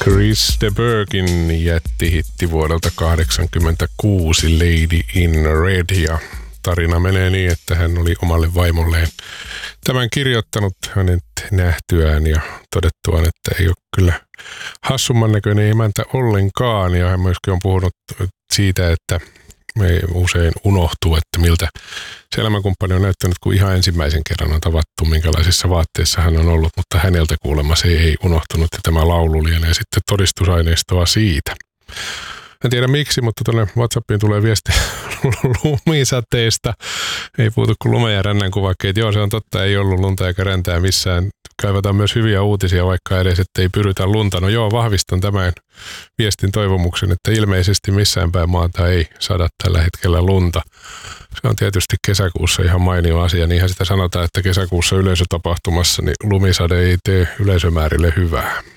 Chris de Burghin jättihitti vuodelta 1986 Lady in Red, ja tarina menee niin, että hän oli omalle vaimolleen tämän kirjoittanut hänet nähtyään ja todettuaan, että ei ole kyllä hassumman näköinen emäntä ollenkaan, ja hän myöskin on puhunut siitä, että me usein unohtuu, että miltä se elämänkumppani on näyttänyt, kun ihan ensimmäisen kerran on tavattu, minkälaisissa vaatteissa hän on ollut, mutta häneltä kuulemma se ei unohtunut, ja tämä laulu lienee sitten todistusaineistoa siitä. En tiedä miksi, mutta tuonne WhatsAppiin tulee viesti lumisateista. Ei puutu kuin lumen ja rännän kuvakkeet. Joo, se on totta, ei ollut lunta eikä räntää missään. Kaivataan myös hyviä uutisia, vaikka edes, ettei pyrytä lunta. No joo, vahvistan tämän viestin toivomuksen, että ilmeisesti missään päin maata ei sada tällä hetkellä lunta. Se on tietysti kesäkuussa ihan mainio asia. Niinhän sitä sanotaan, että kesäkuussa yleisötapahtumassa niin lumisade ei tee yleisömäärille hyvää.